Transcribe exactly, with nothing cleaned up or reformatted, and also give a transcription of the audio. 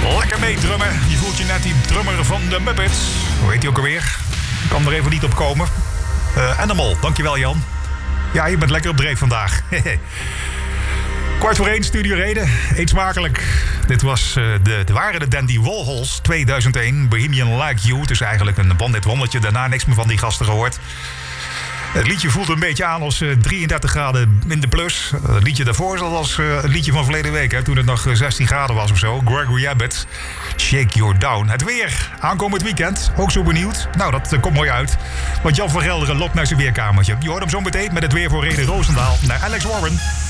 Lekker meedrummen. Je voelt je net die drummer van de Muppets. Hoe heet hij ook alweer? Ik kan er even niet op komen. Uh, Animal, dankjewel Jan. Ja, je bent lekker op dreef vandaag. Kwart voor één, Studio Reden. Eet smakelijk. Dit was, uh, de, de waren de Dandy Warhols tweeduizend één. Bohemian Like You. Het is eigenlijk een one-hit wondertje. Daarna niks meer van die gasten gehoord. Het liedje voelt een beetje aan als uh, drieëndertig graden in de plus. Uh, het liedje daarvoor zat als uh, het liedje van verleden week. Hè, toen het nog zestien graden was of zo. Gregory Abbott, Shake Your Down. Het weer, aankomend weekend. Ook zo benieuwd. Nou, dat uh, komt mooi uit. Want Jan van Gelderen loopt naar zijn weerkamertje. Je hoort hem zo meteen met het weer voor Reden Roosendaal naar Alex Warren.